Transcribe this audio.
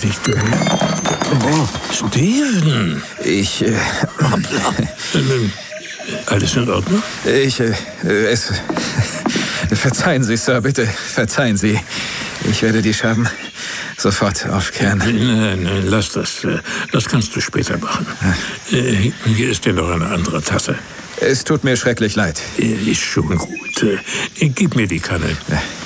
nicht gehört. Oh, Steven! Hoppla. Alles in Ordnung? Verzeihen Sie, Sir, bitte, verzeihen Sie. Ich werde die Scherben sofort aufkehren. Nein, lass das. Das kannst du später machen. Hier ist dir noch eine andere Tasse. Es tut mir schrecklich leid. Ist schon gut. Gib mir die Kanne. Ja.